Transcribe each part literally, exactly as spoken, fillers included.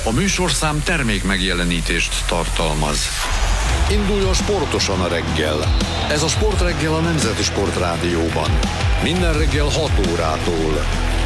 A műsorszám termék megjelenítést tartalmaz. Induljon sportosan a reggel. Ez a Sportreggel a Nemzeti Sportrádióban. Minden reggel hat órától.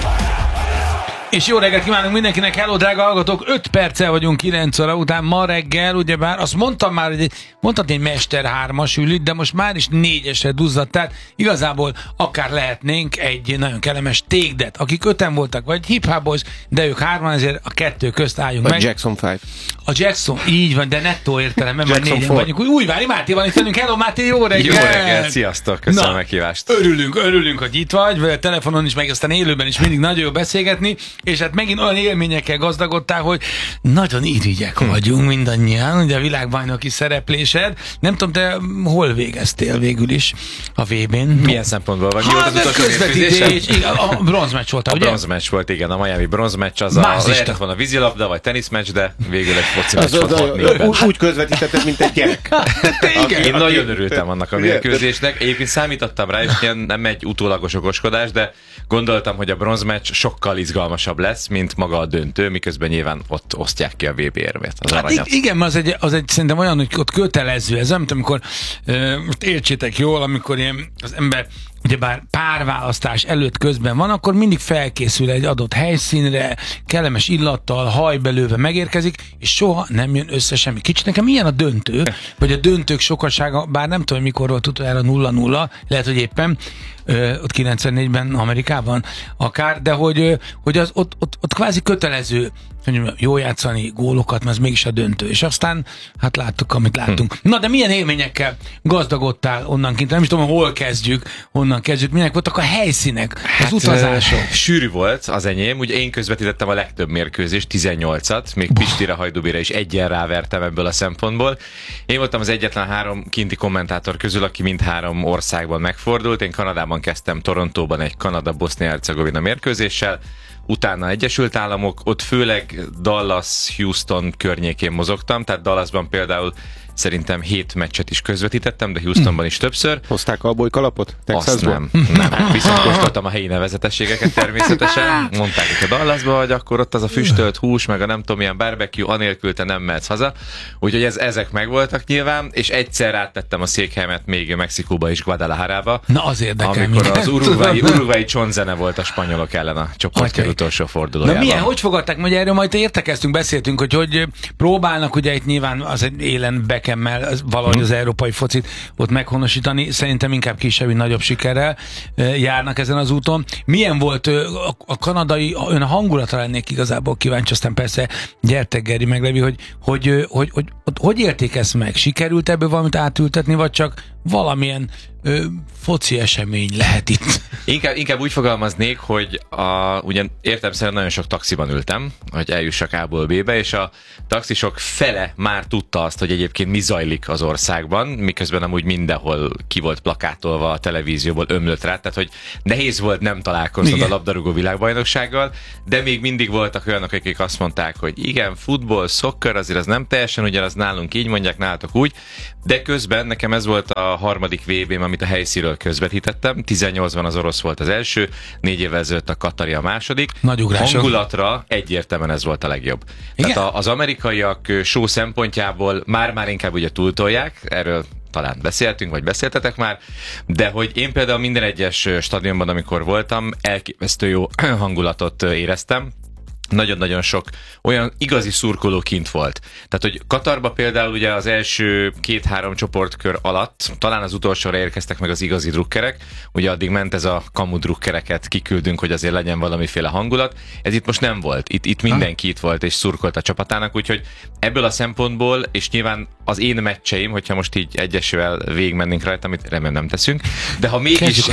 És jó reggelt kívánunk mindenkinek, hello drága hallgatók, öt perccel vagyunk kilenc óra után, ma reggel, ugyebár azt mondtam már, hogy mondhatni egy Mester hármas ülít, de most már is négyesre duzzadt, tehát igazából akár lehetnénk egy nagyon kellemes Take-det, akik öten voltak, vagy Hip Hop Boys, de ők hárman, ezért a kettő közt álljunk a meg. A Jackson öt. A Jackson, így van, de nettó értelemben, mert négyen vagyunk. Újvári Máté van itt velünk, hello Máté, jó reggel! Jó reggel, sziasztok, köszönöm a meghívást. Örülünk, örülünk, hogy itt vagy, vagy a telefonon is, meg aztán élőben is mindig nagyon jó beszélgetni, és hát megint olyan élményekkel gazdagodtál, hogy nagyon irigyek hm. vagyunk mindannyian, ugye a világbajnoki szereplésed. Nem tudom, te hol végeztél végül is a vé bén? Milyen szempontból van? Ha, az közvetítés, igen, a bronzmeccs volt, a ugye? A bronzmeccs volt, igen, a Miami bronzmeccs, az a, lehetett volna vízilabda, vagy teniszmeccs, de végül egy foci meccs volt hat négyben. Úgy közvetítetted, mint egy gyerek. Igen, én nagyon örültem annak a mérkőzésnek. Egyébként számítottam rá, és nem egy utólagos okoskodás, de gondoltam, hogy a bronzmeccs sokkal izgalmasabb lesz, mint maga a döntő, miközben nyilván ott osztják ki a vé bé érmét, az hát aranyat. Igen, az egy, az egy szerintem olyan, hogy ott kötelező ez, amit amikor, uh, most értsétek jól, amikor ilyen az ember ugyebár párválasztás előtt közben van, akkor mindig felkészül egy adott helyszínre, kellemes illattal, hajbelőve megérkezik, és soha nem jön össze semmi. Kicsit nekem ilyen a döntő, vagy a döntők sokasága, bár nem tudom, mikor volt utoljára nulla nulla, lehet, hogy éppen ö, ott kilencvennégyben Amerikában akár, de hogy, ö, hogy az ott, ott, ott kvázi kötelező, hogy jó játszani gólokat, mert ez mégis a döntő. És aztán, hát láttuk, amit láttunk. Hm. Na, de milyen élményekkel gazdagodtál onnan kint? Nem is tudom, hol kezdjük, honnan kezdjük. Milyenek voltak a helyszínek, az hát, utazások? Uh, sűrű volt az enyém. Ugye én közvetítettem a legtöbb mérkőzést, tizennyolcat, még Pistire, Hajdubira is egyen rávertem ebből a szempontból. Én voltam az egyetlen három kinti kommentátor közül, aki mindhárom országban megfordult. Én Kanadában kezdtem, Torontóban egy Kanada-Bosznia-Hercegovina mérkőzéssel, utána Egyesült Államok, ott főleg Dallas, Houston környékén mozogtam, tehát Dallasban például szerintem hét meccset is közvetítettem, de Houstonban is többször. Hozták a bolykkalapot? Azt nem. nem. Viszont kóstoltam a helyi nevezetességeket természetesen. Mondták, hogy a Dallasba vagy, akkor ott az a füstölt hús, meg a nem tudom, milyen barbecue, anélkül te nem mehetsz haza. Úgyhogy ez, ezek megvoltak nyilván, és egyszer áttettem a székhelyemet még Mexikóba és Guadalajarába. Na az érdekel. Amikor az uruguayi, uruguayi csontzene volt a spanyolok ellen a csoportkör utolsó fordulójában. Na milyen, hogy fogadták, hogy erről majd értekeztünk, beszéltünk, hogy hogy próbálnak, ugye itt nyilván az egy élen Beckhammel valahogy az európai focit ott meghonosítani, szerintem inkább kisebb, nagyobb sikerrel járnak ezen az úton. Milyen volt a, a kanadai, ön a hangulatra lennék igazából kíváncsi, aztán persze gyertek Geri meg Levi, hogy hogy, hogy, hogy, hogy, hogy, hogy érték ezt meg? Sikerült ebből valamit átültetni, vagy csak valamilyen ö, foci esemény lehet itt? Inkább, inkább úgy fogalmaznék, hogy a, ugyan értelemszerűen nagyon sok taxiban ültem, hogy eljussak A-ból B-be, és a taxisok fele már tudta azt, hogy egyébként mi zajlik az országban, miközben amúgy mindenhol ki volt plakátolva a televízióból, ömlött rá, tehát hogy nehéz volt nem találkoznod igen. a labdarúgó világbajnoksággal, de még mindig voltak olyanok, akik azt mondták, hogy igen, futball, soccer, azért az nem teljesen ugyanaz, nálunk így mondják, nálatok úgy, de közben nekem ez volt a harmadik vé bém, amit a helyszínről közvetítettem. tizennyolcban az orosz volt az első, négy évvel ezelőtt a katari a második. Nagy ugrások. Hangulatra egyértelműen ez volt a legjobb. Igen? Tehát az amerikaiak show szempontjából már-már inkább ugye túltolják, erről talán beszéltünk, vagy beszéltetek már, de hogy én például minden egyes stadionban, amikor voltam, elképesztő jó hangulatot éreztem. Nagyon-nagyon sok olyan igazi szurkoló kint volt. Tehát, hogy Katarba például ugye az első két-három csoportkör alatt, talán az utolsóra érkeztek meg az igazi drukkerek, ugye addig ment ez a kamu drukkereket kiküldünk, hogy azért legyen valamiféle hangulat. Ez itt most nem volt. Itt, itt mindenki itt volt és szurkolt a csapatának, úgyhogy ebből a szempontból, és nyilván az én meccseim, hogyha most így egyesével végigmennénk rajta, amit remélem nem teszünk, de ha mégis,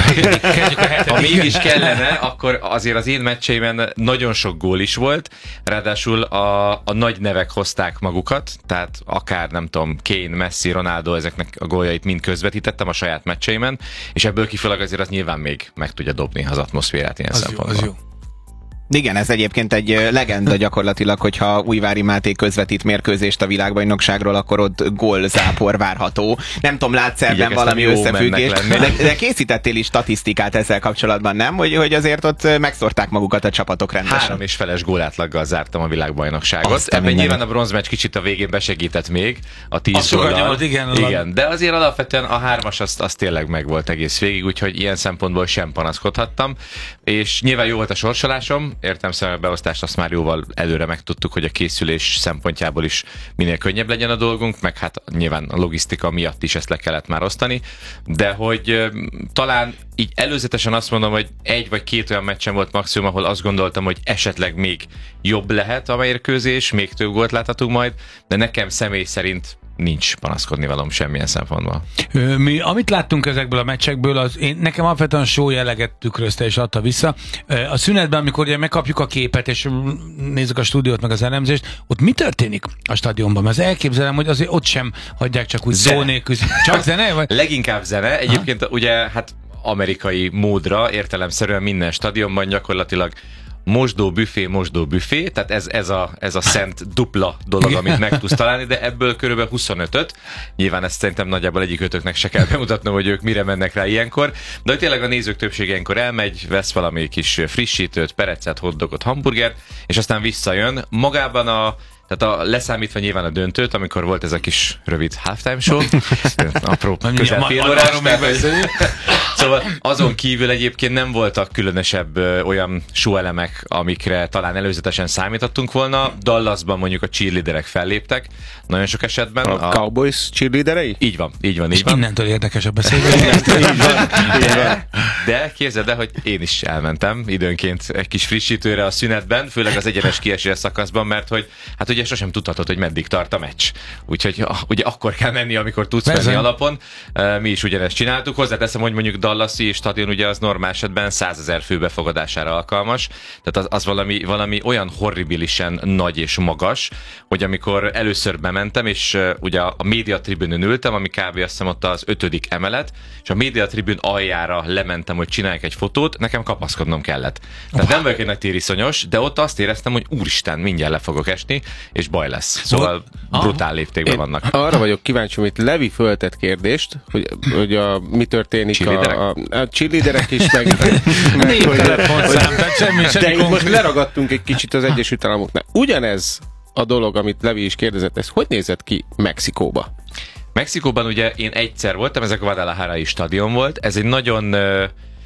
ha mégis kellene, akkor azért az én meccseimen nagyon sok gól is volt, ráadásul a, a nagy nevek hozták magukat, tehát akár nem tudom, Kane, Messi, Ronaldo, ezeknek a góljait mind közvetítettem a saját meccseimen, és ebből kifolyólag azért az nyilván még meg tudja dobni az atmoszférát ilyen az szempontból. Jó, az jó. Igen, ez egyébként egy legenda gyakorlatilag, hogyha Újvári Máté közvetít mérkőzést a világbajnokságról, akkor ott gólzápor várható. Nem tudom, látsz ebben valami összefüggést, de, de készítettél is statisztikát ezzel kapcsolatban, nem? Hogy, hogy azért ott megszórták magukat a csapatok rendesen. Három és feles gólátlaggal zártam a világbajnokságot. Aztán ebben minden. Nyilván a bronzmeccs kicsit a végén besegített még, a tíz góllal. Igen, igen, de azért alapvetően a hármas az, az tényleg megvolt egész végig, úgyhogy ilyen szempontból sem panaszkodhattam. És nyilván jó volt a sorsolásom, értem szerint a beosztást azt már jóval előre megtudtuk, hogy a készülés szempontjából is minél könnyebb legyen a dolgunk, meg hát nyilván a logisztika miatt is ezt le kellett már osztani, de hogy euh, talán így előzetesen azt mondom, hogy egy vagy két olyan meccsen volt maximum, ahol azt gondoltam, hogy esetleg még jobb lehet a mérkőzés, még több gólt láthatunk majd, de nekem személy szerint nincs panaszkodni valóm semmilyen szempontból. Mi, amit láttunk ezekből a meccsekből, az én, nekem alapvetően show jelleget tükrözte és adta vissza. A szünetben, amikor ugye megkapjuk a képet, és nézzük a stúdiót, meg az elemzést, ott mi történik a stadionban? Mert elképzelem, hogy azért ott sem hagyják csak úgy szó nélkül. Csak zene? Vagy? Leginkább zene. Egyébként ha? ugye, hát amerikai módra értelemszerűen minden stadionban gyakorlatilag mosdó büfé, mosdó büfé, tehát ez, ez, a, ez a szent dupla dolog, amit meg tudsz találni, de ebből körülbelül huszonötöt. Nyilván ezt szerintem nagyjából egyik ötöknek se kell bemutatnom, hogy ők mire mennek rá ilyenkor, de hogy tényleg a nézők többsége ilyenkor elmegy, vesz valami kis frissítőt, perecet, hotdogot, hamburgert, és aztán visszajön. Magában a Tehát a, leszámítva nyilván a döntőt, amikor volt ez a kis rövid halftime show, apró közel fél órás, szóval azon kívül egyébként nem voltak különösebb ö, olyan show elemek, amikre talán előzetesen számítottunk volna. Dallasban mondjuk a cheerleaderek felléptek, nagyon sok esetben. A, a Cowboys cheerleaderei? Így van, így van, így és van. innentől érdekes a beszélgetés. így van, így van. De képzeld el, hogy én is elmentem időnként egy kis frissítőre a szünetben, főleg az egyenes kiesés szakaszban, mert hogy hát ugye sosem tudhatod, hogy meddig tart a meccs. Úgyhogy ugye akkor kell menni, amikor tudsz Persze. menni alapon. Mi is ugyanezt csináltuk. Hozzáteszem, hogy mondjuk Dallasi stadion ugye az normál esetben százezer fő befogadására alkalmas. Tehát az, az valami, valami olyan horribilisen nagy és magas, hogy amikor először bementem, és ugye a média tribünön ültem, ami kb. Azt hiszem ott az ötödik emelet, és a média tribün aljára lementem, hogy csináljak egy fotót, nekem kapaszkodnom kellett. Tehát oh. nem vagyok egy nagy tériszonyos, de ott azt éreztem, hogy úristen, mindjárt le fogok esni, és baj lesz. Szóval ah. brutál léptékben vannak. Arra vagyok kíváncsi, amit Levi föltett kérdést, hogy, hogy a, mi történik a, a, a cheerleaderek is, meg, meg hogy, hogy, semmi, semmi de itt most leragadtunk egy kicsit az Egyesült Államoknál. Ugyanez a dolog, amit Levi is kérdezett, ez hogy nézett ki Mexikóba? Mexikóban ugye én egyszer voltam, ez a Guadalajara-i stadion volt, ez egy nagyon uh,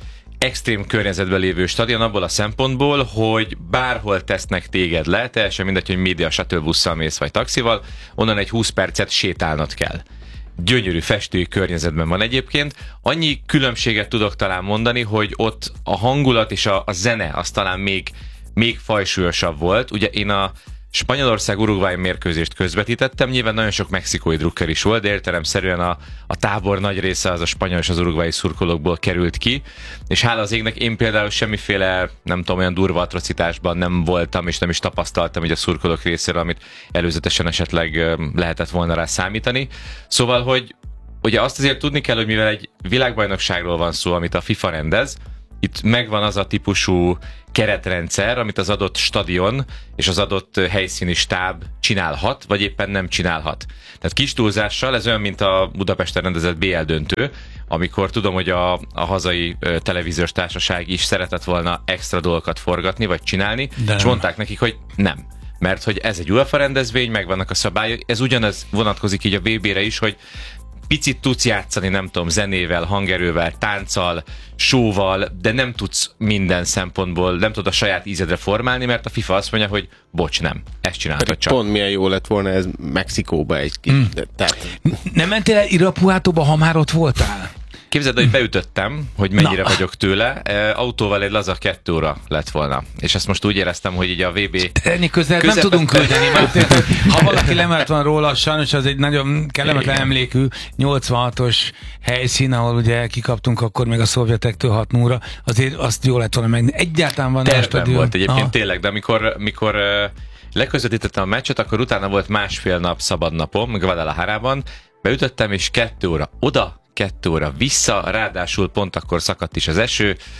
extrém környezetben lévő stadion abból a szempontból, hogy bárhol tesznek téged le, teljesen mindegy, hogy média shuttle-busszal mész vagy taxival, onnan egy húsz percet sétálnod kell. Gyönyörű festői környezetben van egyébként. Annyi különbséget tudok talán mondani, hogy ott a hangulat és a, a zene az talán még, még fajsúlyosabb volt. Ugye én a Spanyolország-Uruguay mérkőzést közvetítettem, nyilván nagyon sok mexikói drukker is volt, de értelemszerűen a, a tábor nagy része az a spanyol és az uruguayi szurkolókból került ki, és hála az égnek én például semmiféle, nem tudom, olyan durva atrocitásban nem voltam, és nem is tapasztaltam így a szurkolók részéről, amit előzetesen esetleg lehetett volna rá számítani. Szóval, hogy ugye azt azért tudni kell, hogy mivel egy világbajnokságról van szó, amit a FIFA rendez, itt megvan az a típusú keretrendszer, amit az adott stadion és az adott helyszíni stáb csinálhat, vagy éppen nem csinálhat. Tehát kis túlzással ez olyan, mint a Budapesten rendezett bé el döntő, amikor tudom, hogy a, a hazai ö, televíziós társaság is szeretett volna extra dolgokat forgatni, vagy csinálni, de és mondták nekik, hogy nem. Mert hogy ez egy UEFA rendezvény, megvannak a szabályok, ez ugyanez vonatkozik így a vé bére is, hogy picit tudsz játszani, nem tudom, zenével, hangerővel, tánccal, showval, de nem tudsz minden szempontból, nem tudod a saját ízedre formálni, mert a FIFA azt mondja, hogy bocs, nem, ezt csinálhatod csak. Pont milyen jó lett volna ez Mexikóba egy kis... Mm. Tehát... Nem mentél el Irapuátóba, ha már ott voltál? Képzeld, hogy beütöttem, hogy mennyire Na. vagyok tőle. Autóval egy laza kettő óra lett volna. És ezt most úgy éreztem, hogy így a vé bé... Ennél közel nem tudunk küldeni, mert ha valaki lemelt van róla, sajnos az egy nagyon kellemetlen emlékű nyolcvanhatos helyszín, ahol ugye kikaptunk akkor még a szovjetektől hat nulla, azért azt jól lett volna meg. Egyáltalán van a stadion. Volt egyébként Aha. tényleg, de amikor, amikor leközvetítettem a meccset, akkor utána volt másfél nap szabad napom, Guadalajarában, beütöttem, és kettő óra oda, kettő óra vissza, ráadásul pont akkor szakadt is az eső,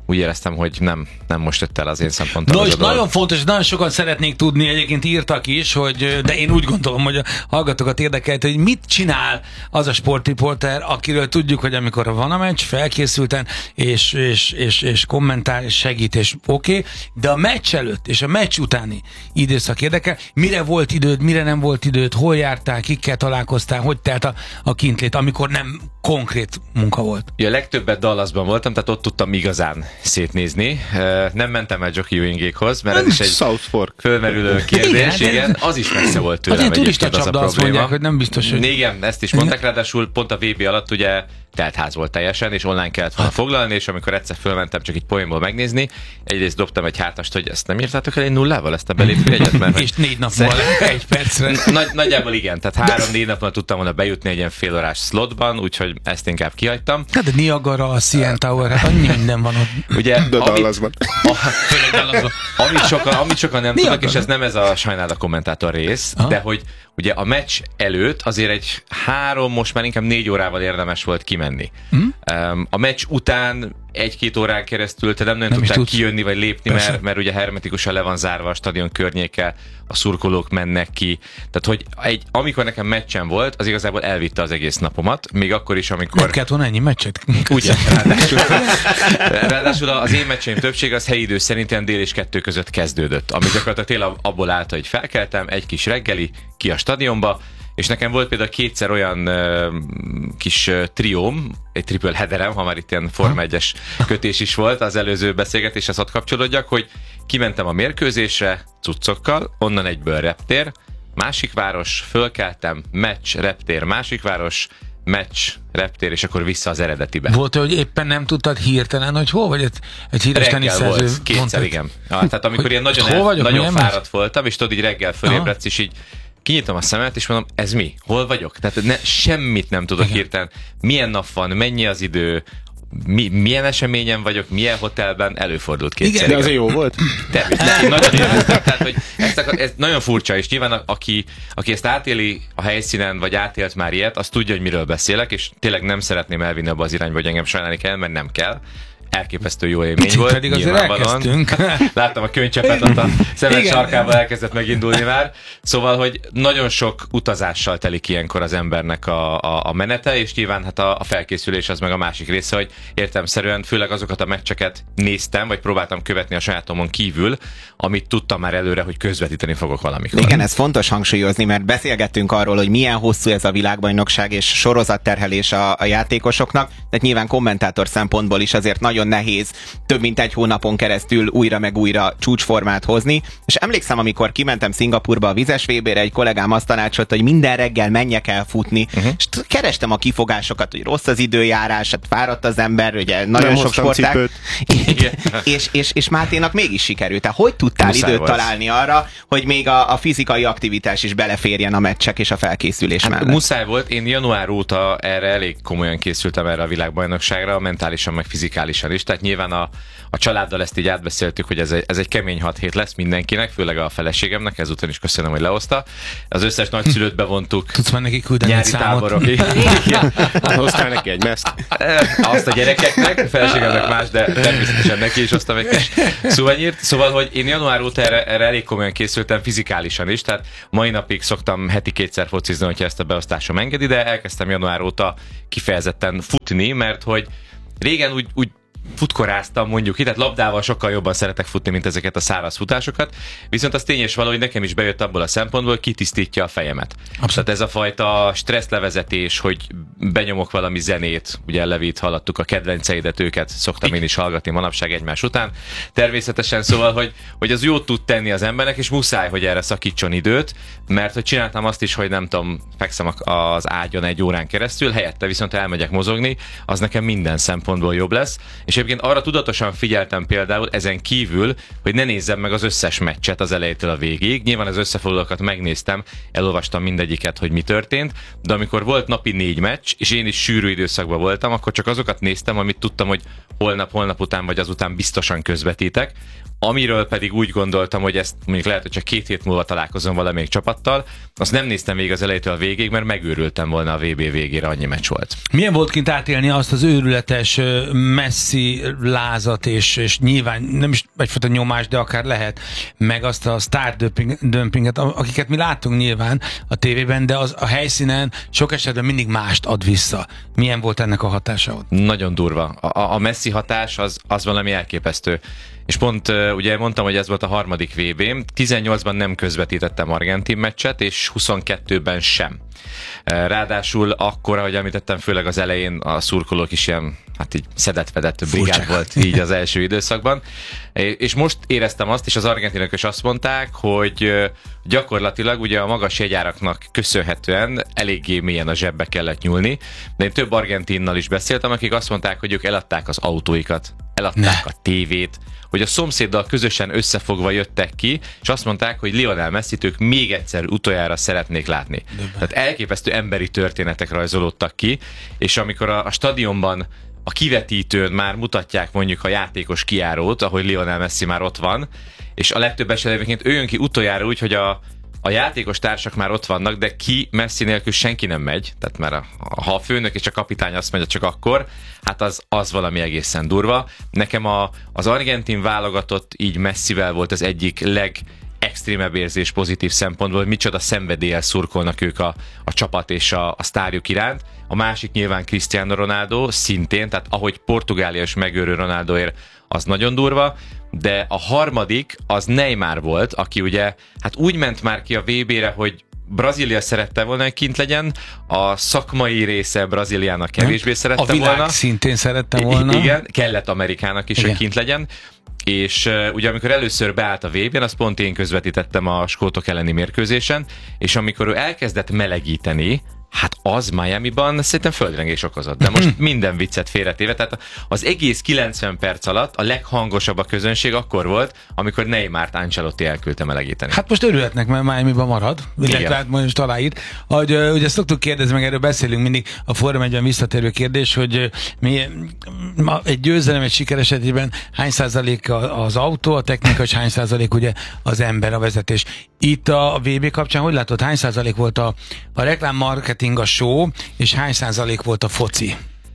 úgy éreztem, hogy nem, nem most jött el az én szempontom. No, és nagyon fontos, nagyon sokan szeretnék tudni, egyébként írtak is, hogy, de én úgy gondolom, hogy a hallgatókat érdekelt, hogy mit csinál az a sportriporter, akiről tudjuk, hogy amikor van a meccs, felkészülten, és, és, és, és kommentál, és segít, és oké, okay, de a meccs előtt és a meccs utáni időszak érdekel, mire volt időd, mire nem volt időd, hol jártál, kikkel találkoztál, hogy telt a, a kintlét, amikor nem konkrét munka volt. Ja, legtöbbet Dallasban voltam, tehát ott tudtam igazán szétnézni. Nem mentem el Jockey Ewingékhoz, mert ez is egy South Fork. Fölmerülő kérdés. Igen, igen, az is messze volt tőlem. Hát turista csapda, azt mondják, hogy nem biztos, hogy... Igen, ezt is mondták, ráadásul pont a vé bé alatt ugye teltház volt teljesen, és online kellett volna foglalni, és amikor egyszer fölmentem csak egy poénból megnézni, egyrészt dobtam egy hátast, hogy ezt nem írtátok el egy nullával, ezt a belépő egyet, mert... És négy nap múlva egy percre. Nagy, nagyjából igen, tehát három-négy napon tudtam volna bejutni egy ilyen félórás slotban, úgyhogy ezt inkább kihagytam. Hát a Niagara, a C N Tower, hát annyi minden van ott. Ugye, de Dallasban. Amit sokan, amit sokan nem tudnak, és ez nem ez a sajnál a kommentátor rész, ha? De hogy ugye a meccs előtt azért egy három, most már inkább négy órával érdemes volt kimenni. Hmm? A meccs után egy-két órán keresztül te nem, nem, nem tudtál kijönni vagy lépni, mert, mert ugye hermetikusan le van zárva a stadion környéke, a szurkolók mennek ki. Tehát, hogy egy, amikor nekem meccsen volt, az igazából elvitte az egész napomat, még akkor is, amikor... Nem kellett volna ennyi meccset. Ugye, ráadásul, ráadásul az én meccseim többség az helyi idő szerint ilyen dél és kettő között kezdődött, ami gyakorlatilag tényleg abból állt, hogy felkeltem, egy kis reggeli, ki a stadionba, és nekem volt például kétszer olyan uh, kis uh, trióm, egy triple headerem, ha már itt ilyen Forma egyes kötés is volt az előző beszélgetéshez, ott kapcsolódjak, hogy kimentem a mérkőzésre cuccokkal, onnan egyből reptér, másik város, fölkeltem, meccs, reptér, másik város, meccs, reptér, és akkor vissza az eredetibe. Volt, hogy éppen nem tudtad hirtelen, hogy hol vagy? Egy, egy híres teniszerző. Volt, kétszer, mondtad, igen. Ah, tehát amikor hogy, ilyen nagyon, el, vagyok, nagyon fáradt megy? voltam, és tudod, így reggel fölébredsz, és így kinyitom a szemet, és mondom, ez mi? Hol vagyok? Tehát ne, semmit nem tudok hirtelen. Milyen nap van, mennyi az idő, mi, milyen eseményen vagyok, milyen hotelben, előfordult kétszer. Igen, de azért jó volt. Természetesen, nagyon éreztem. Tehát, hogy ezt, ez nagyon furcsa, és nyilván aki, aki ezt átéli a helyszínen, vagy átélt már ilyet, az tudja, hogy miről beszélek, és tényleg nem szeretném elvinni abba az irányba, hogy engem sajnálni kell, mert nem kell. Elképesztő jó élmény volt. Pedig azért elkezdtünk. Láttam a könycsepet, ott a szemed sarkával elkezdett megindulni már. Szóval, hogy nagyon sok utazással telik ilyenkor az embernek a, a, a menete, és nyilván hát a, a felkészülés az meg a másik része, hogy értelemszerűen főleg azokat a meccseket néztem, vagy próbáltam követni a sajátomon kívül, amit tudtam már előre, hogy közvetíteni fogok valamikor. Igen, ez fontos hangsúlyozni, mert beszélgettünk arról, hogy milyen hosszú ez a világbajnokság és sorozatterhelés a, a játékosoknak, de nyilván kommentátor szempontból is azért nagyon nehéz több mint egy hónapon keresztül újra meg újra csúcsformát hozni. És emlékszem, amikor kimentem Szingapurba a vizes vé bére, egy kollégám azt tanácsolta, hogy minden reggel menjek el futni, uh-huh. és kerestem a kifogásokat, hogy rossz az időjárás, hát fáradt az ember, ugye nagyon nem sok sportág. és, és, és Máténak mégis sikerült. Tehát hogy tudtál Muszáj időt volt. találni arra, hogy még a, a fizikai aktivitás is beleférjen a meccsek és a felkészülés hát mellett? Muszáj volt. Én január óta erre elég komolyan készültem erre a világbajnokságra, mentálisan meg fizikálisan is. Tehát nyilván a, a családdal ezt így átbeszéltük, hogy ez egy, ez egy kemény hat hét lesz mindenkinek, főleg a feleségemnek, ezúton is köszönöm, hogy lehozta. Az összes nagyszülőt bevontuk. Tudsz már neki küldeni egy számot? Hoztál neki egy meszt? Azt a gyerekeknek, a feleségemnek más, de természetesen neki is hoztam egy kis szuvenyírt. Szóval, hogy én január óta erre, erre elég komolyan készültem fizikálisan is, tehát mai napig szoktam heti kétszer focizni, hogyha ezt a beosztásom engedi, de elkezdtem január óta kifejezetten futni, mert hogy régen úgy, úgy futkoráztam mondjuk, tehát labdával sokkal jobban szeretek futni, mint ezeket a száraz futásokat, viszont az tényes való, hogy nekem is bejött abból a szempontból, hogy kitisztítja a fejemet. Abszolút. Tehát ez a fajta stresszlevezetés, hogy benyomok valami zenét, ugye Levit hallottuk, a kedvenceidet, őket szoktam én is hallgatni manapság egymás után. Természetesen szóval, hogy, hogy az jót tud tenni az embernek, és muszáj, hogy erre szakítson időt, mert hogy csináltam azt is, hogy nem tudom, fekszem az ágyon egy órán keresztül, helyette viszont elmegyek mozogni, az nekem minden szempontból jobb lesz. És egyébként arra tudatosan figyeltem például ezen kívül, hogy ne nézzem meg az összes meccset az elejétől a végig. Nyilván az összefoglalókat megnéztem, elolvastam mindegyiket, hogy mi történt, de amikor volt napi négy meccs, és én is sűrű időszakban voltam, akkor csak azokat néztem, amit tudtam, hogy holnap, holnap után vagy azután biztosan közvetítek. Amiről pedig úgy gondoltam, hogy ezt mondjuk lehet, hogy csak két hét múlva találkozom valamelyik csapattal, azt nem néztem végig az elejétől a végig, mert megőrültem volna a vé bé végére, annyi meccs volt. Milyen volt kint átélni azt az őrületes Messi lázat, és, és nyilván nem is egyfajta nyomás, de akár lehet, meg azt a sztár dömpinget, akiket mi láttunk nyilván a tévében, de az a helyszínen sok esetben mindig mást ad vissza. Milyen volt ennek a hatása ott? Nagyon durva. A, a Messi hatás az, az valami elképesztő. És pont uh, ugye mondtam, hogy ez volt a harmadik vé bém, tizennyolcban nem közvetítettem argentin meccset, és huszonkettőben sem. Uh, ráadásul akkor, ahogy említettem, főleg az elején a szurkolók is ilyen, hát így szedett-vedett brigád volt így az első időszakban. És most éreztem azt, és az argentinok is azt mondták, hogy gyakorlatilag ugye a magas jegyáraknak köszönhetően eléggé mélyen a zsebbe kellett nyúlni, de én több argentinnal is beszéltem, akik azt mondták, hogy ők eladták az autóikat, eladták ne. a tévét, hogy a szomszéddal közösen összefogva jöttek ki, és azt mondták, hogy Lionel Messit ők még egyszer utoljára szeretnék látni. Döbben. Tehát elképesztő emberi történetek rajzolódtak ki, és amikor a, a stadionban a kivetítőn már mutatják mondjuk a játékos kijárót, ahogy Lionel Messi már ott van, és a legtöbb esetben ő jön ki utoljára úgy, hogy a, a játékos társak már ott vannak, de ki Messi nélkül senki nem megy, tehát már a, a, ha a főnök és a kapitány azt mondja csak akkor, hát az, az valami egészen durva. Nekem a, az argentin válogatott így Messivel volt az egyik leg extrémebb érzés pozitív szempontból, hogy micsoda szenvedéllyel szurkolnak ők a, a csapat és a, a sztárjuk iránt. A másik nyilván Cristiano Ronaldo, szintén, tehát ahogy Portugália is megőrő Ronaldoért, az nagyon durva, de a harmadik az Neymar volt, aki ugye hát úgy ment már ki a vé bére, hogy Brazília szerette volna, hogy kint legyen, a szakmai része Brazíliának kevésbé szerette volna. A világ volna. Szintén szerette volna. I- igen, kellett Amerikának is, igen. hogy kint legyen. És uh, ugye amikor először beállt a vé bén, azt pont én közvetítettem a skótok elleni mérkőzésen, és amikor ő elkezdett melegíteni, hát az Miamiban szerintem földrengés okozott. De most minden viccet félretéve, tehát az egész kilencven perc alatt a leghangosabb a közönség akkor volt, amikor Neymart Ancelotti elküldte melegíteni. Hát most örülhetnek, mert Miamiban marad, illetve hát most aláír. Ahogy uh, ugye szoktuk kérdezni, meg erről beszélünk mindig, a Fórum egyben visszatérő kérdés, hogy uh, mi, ma egy győzelem, egy siker esetében hány százalék az autó, a technika, és hány százalék ugye az ember, a vezetés. Itt a vé bé kapcsán hogy látod, hány százalék volt a, a reklám marketing, a show, és hány százalék volt a foci?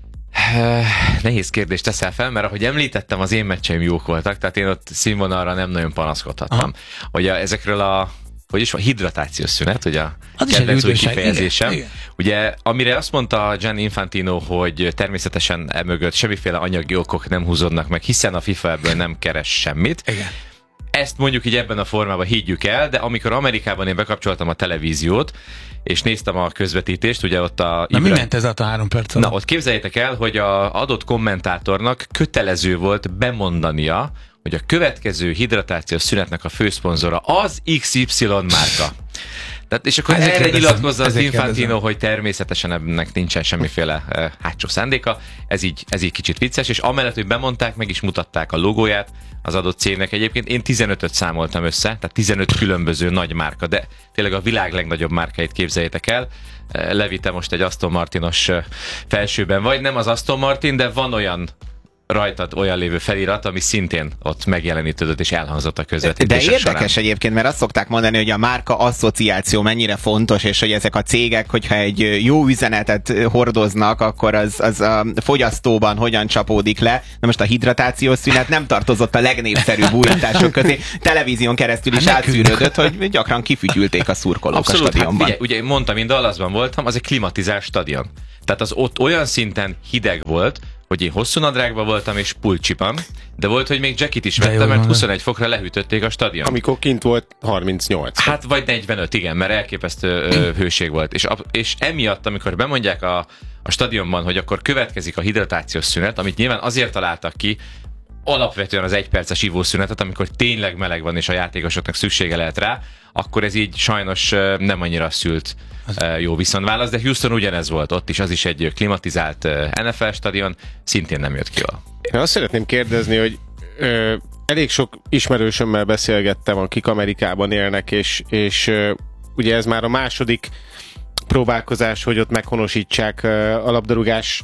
Nehéz kérdést teszel fel, mert ahogy említettem, az én meccseim jók voltak, tehát én ott színvonalra nem nagyon panaszkodhattam. Hogy a, ezekről a hogy is van, hidratációs szünet, ugye a kedvenc új kifejezésem. Igen, igen. Ugye, amire azt mondta Gianni Infantino, hogy természetesen emögött semmiféle anyagi okok nem húzódnak meg, hiszen a FIFA ebből nem keres semmit. Igen. Ezt mondjuk így ebben a formában higgyük el, de amikor Amerikában én bekapcsoltam a televíziót, és néztem a közvetítést, ugye ott a... Na Ibra... mi ment ez a három perc alatt? Na, ott képzeljétek el, hogy a adott kommentátornak kötelező volt bemondania, hogy a következő hidratációs szünetnek a főszponzora az iksz ipszilon márka. Tehát, és akkor erre nyilatkozza az Infantino, kérdezem. Hogy természetesen ennek nincsen semmiféle uh, hátsó szándéka. Ez így, ez így kicsit vicces, és amellett, hogy bemondták, meg is mutatták a logóját az adott cégnek. Egyébként én tizenötöt számoltam össze, tehát tizenöt különböző nagy márka, de tényleg a világ legnagyobb márkáit képzeljétek el. Uh, Levi, te most egy Aston Martinos uh, felsőben vagy, nem az Aston Martin, de van olyan rajtad olyan lévő felirat, ami szintén ott megjelenítődött és elhangzott a közvetítések De érdekes során. Egyébként, mert azt szokták mondani, hogy a márka asszociáció mennyire fontos, és hogy ezek a cégek, hogyha egy jó üzenetet hordoznak, akkor az, az a fogyasztóban hogyan csapódik le. Na most a hidratációs szünet nem tartozott a legnépszerűbb újítások közé. Televízión keresztül is hát átszűrődött, hogy gyakran kifütyülték a szurkolók Abszolút, a stadionban. Hát, ugye, ugye mondtam, én Dallasban voltam, az egy klimatizált stadion. Tehát az ott olyan szinten hideg volt, hogy én hosszú nadrágban voltam és pulcsipan, de volt, hogy még jacket is vettem, mert huszonegy fokra lehűtötték a stadion. Amikor kint volt harmincnyolc. Hát vagy negyvenöt, igen, mert elképesztő ö, hőség volt. És, és emiatt, amikor bemondják a, a stadionban, hogy akkor következik a hidratációs szünet, amit nyilván azért találtak ki, alapvetően az egyperces ivószünetet, amikor tényleg meleg van és a játékosoknak szüksége lehet rá, akkor ez így sajnos nem annyira szült jó viszonválasz, de Houston ugyanez volt, ott is az is egy klimatizált en ef el stadion, szintén nem jött ki jól. Én azt szeretném kérdezni, hogy ö, elég sok ismerősömmel beszélgettem, akik Amerikában élnek, és, és ö, ugye ez már a második próbálkozás, hogy ott meghonosítsák ö, a labdarúgás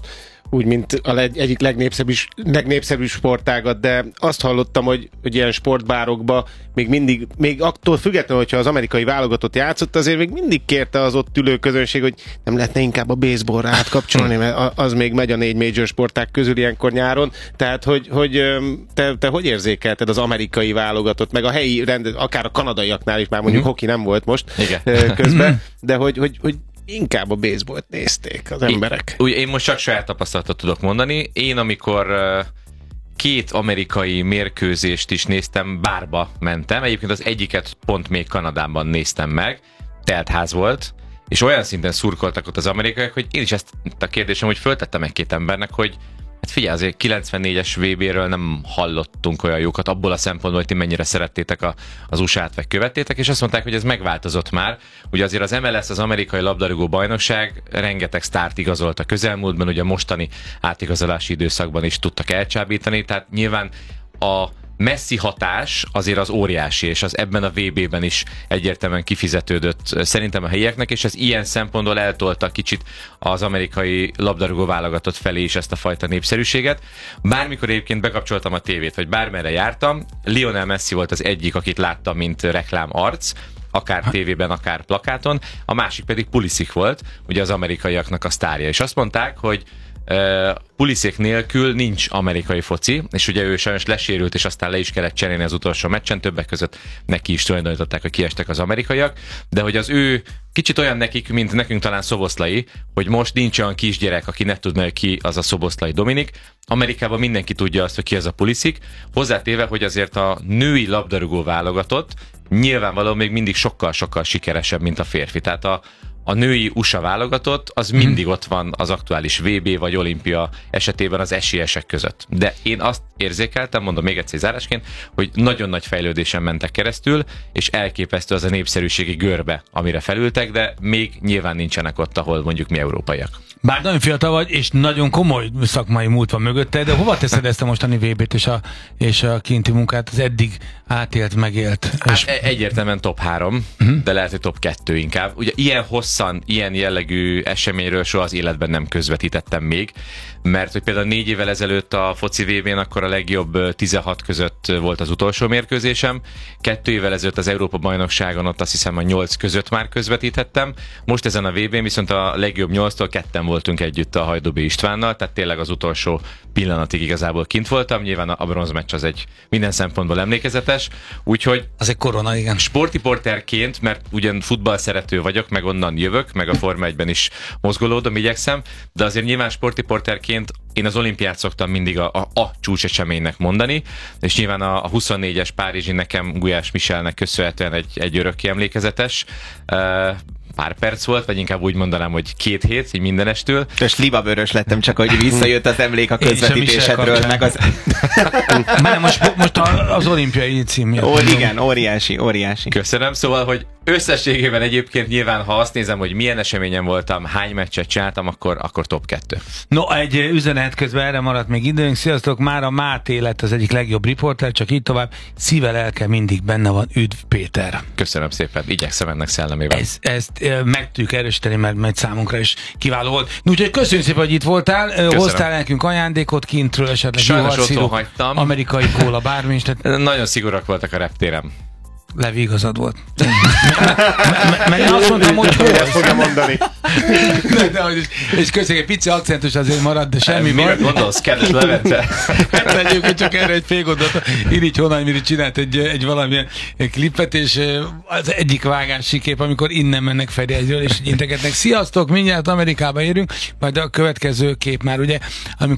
úgy, mint a leg, egyik legnépszerűbb, legnépszerűbb sportágat, de azt hallottam, hogy, hogy ilyen sportbárokba még mindig, még attól függetlenül, hogyha az amerikai válogatott játszott, azért még mindig kérte az ott ülő közönség, hogy nem lehetne inkább a baseballra átkapcsolni, mert az még megy a négy major sporták közül ilyenkor nyáron. Tehát, hogy, hogy te, te hogy érzékelted az amerikai válogatott, meg a helyi rendet, akár a kanadaiaknál is, már mondjuk mm. hoki nem volt most Igen. közben, de hogy, hogy, hogy inkább a baseballt nézték az emberek. Én, én most csak saját tapasztalatot tudok mondani. Én amikor két amerikai mérkőzést is néztem, bárba mentem. Egyébként az egyiket pont még Kanadában néztem meg. Teltház volt, és olyan szinten szurkoltak ott az amerikaiak, hogy én is ezt a kérdésem, hogy föltettem egy-két embernek, hogy hát figyelj, azért kilencvennégyes vé béről nem hallottunk olyan jókat abból a szempontból, hogy ti mennyire szerettétek a, az u es á-t, vagy követtétek, és azt mondták, hogy ez megváltozott már. Ugye azért az em el es, az amerikai labdarúgó bajnokság rengeteg sztárt igazolt a közelmúltban, ugye a mostani átigazolási időszakban is tudtak elcsábítani, tehát nyilván a Messi hatás azért az óriási, és az ebben a vé bében is egyértelműen kifizetődött szerintem a helyieknek, és ez ilyen szempontból eltolta kicsit az amerikai labdarúgó válogatott felé is ezt a fajta népszerűséget. Bármikor egyébként bekapcsoltam a tévét, vagy bármerre jártam, Lionel Messi volt az egyik, akit láttam, mint reklám arc, akár tévében, akár plakáton, a másik pedig Pulisic volt, ugye az amerikaiaknak a sztárja, és azt mondták, hogy Uh, Pulisic nélkül nincs amerikai foci, és ugye ő sajnos lesérült, és aztán le is kellett cserélni az utolsó meccsen, többek között neki is tulajdonították, hogy kiestek az amerikaiak, de hogy az ő kicsit olyan nekik, mint nekünk talán Szoboszlai, hogy most nincs olyan kisgyerek, aki ne tudna, hogy ki az a Szoboszlai Dominik. Amerikában mindenki tudja azt, hogy ki az a Pulisic, hozzátéve, hogy azért a női labdarúgó válogatott nyilvánvalóan még mindig sokkal-sokkal sikeresebb, mint a férfi. Tehát a A női u es á válogatott, az mindig ott van az aktuális vé bé vagy olimpia esetében az esélyesek között. De én azt érzékeltem, mondom még egyszer zárásként, hogy nagyon nagy fejlődésen mentek keresztül, és elképesztő az a népszerűségi görbe, amire felültek, de még nyilván nincsenek ott, ahol mondjuk mi európaiak. Bár nagyon fiatal vagy, és nagyon komoly szakmai múlt van mögötte, de hova teszed ezt a mostani vé bét és a, és a kinti munkát, az eddig átélt, megélt? Hát és... egyértelműen top három, uh-huh. de lehet, hogy top kettő inkább. Ugye ilyen hosszan, ilyen jellegű eseményről soha az életben nem közvetítettem még, mert hogy például négy évvel ezelőtt a foci vé bén akkor a legjobb tizenhat között volt az utolsó mérkőzésem, kettő évvel ezelőtt az Európa-bajnokságon ott azt hiszem a nyolc között már közvetítettem, most ezen a vé bén viszont a legjobb nyolctól ketten voltunk együtt a Hajdúbi Istvánnal, tehát tényleg az utolsó pillanatig igazából kint voltam, nyilván a bronzmeccs az egy minden szempontból emlékezetes, úgyhogy az egy korona, igen. Sportriporterként, mert ugyan futballszerető vagyok, meg onnan jövök, meg a Forma egyben is mozgolódom, igyekszem, de azért nyilván sportriporterként én az olimpiát szoktam mindig a, a, a csúcseseménynek mondani, és nyilván a, a huszonnégyes párizsi nekem Gulyás Michelnek köszönhetően egy, egy örökké emlékezetes uh, pár perc volt, vagy inkább úgy mondanám, hogy két hét, így mindenestől. És libavörös lettem, csak hogy visszajött az emlék a közvetítésedről, meg az... Már most, most az olimpiai cím. Ó, igen, óriási, óriási. Köszönöm, szóval, hogy összességében egyébként nyilván, ha azt nézem, hogy milyen eseményen voltam, hány meccset csináltam, akkor, akkor top kettő. No, egy üzenet közben erre maradt még időnk. Sziasztok, már a Máté lett az egyik legjobb riporter, csak így tovább. Szíve, lelke mindig benne van. Üdv, Péter. Köszönöm szépen, igyekszem ennek szellemében. Ez, ezt meg tudjuk erősíteni, mert, mert számunkra is kiváló volt. Úgyhogy köszönjük szépen, hogy itt voltál. Köszönöm. Hoztál nekünk ajándékot kintről, esetleg sajnos otthon hagytam. Amerikai kóla, bármi is. Tehát... Nagyon szigorúak voltak a reptérem. Levi, igazad volt. Mert én azt mondtam, hogy hol fogja mondani. És köszönjük, egy pici akcentus azért marad, de semmi baj. Mire gondolsz, kedves Levente? Hát egyébként csak erre egy fél gondolatot. Irigy Honajmiri csinált egy, egy valamilyen klipet, és az egyik vágási kép, amikor innen mennek Feriázról, és integetnek. Sziasztok, mindjárt Amerikába érünk, majd a következő kép már ugye, amikor